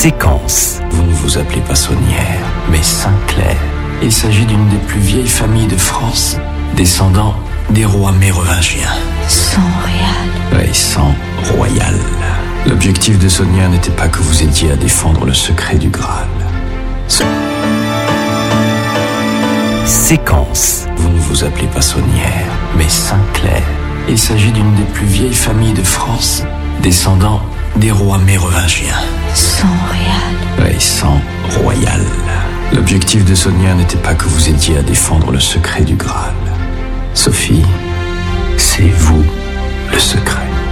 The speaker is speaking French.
Séquence. Vous ne vous appelez pas Saunière, mais Saint-Clair. Il s'agit d'une des plus vieilles familles de France, descendant des rois mérovingiens. Sang royal. Oui, sang royal. L'objectif de Saunière n'était pas que vous aidiez à défendre le secret du Graal. Séquence. Vous ne vous appelez pas Saunière, mais Saint-Clair. Il s'agit d'une des plus vieilles familles de France, descendant des rois mérovingiens. Sang royal. Oui, sang royal. L'objectif de Saunière n'était pas que vous aidiez à défendre le secret du Graal. Sophie, c'est vous le secret.